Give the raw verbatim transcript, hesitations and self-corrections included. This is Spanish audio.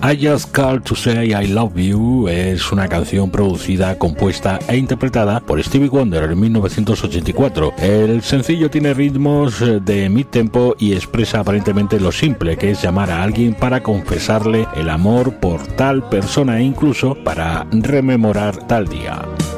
I Just Called to Say I Love You es una canción producida, compuesta e interpretada por Stevie Wonder en mil novecientos ochenta y cuatro. El sencillo tiene ritmos de mid-tempo y expresa aparentemente lo simple que es llamar a alguien para confesarle el amor por tal persona e incluso para rememorar tal día.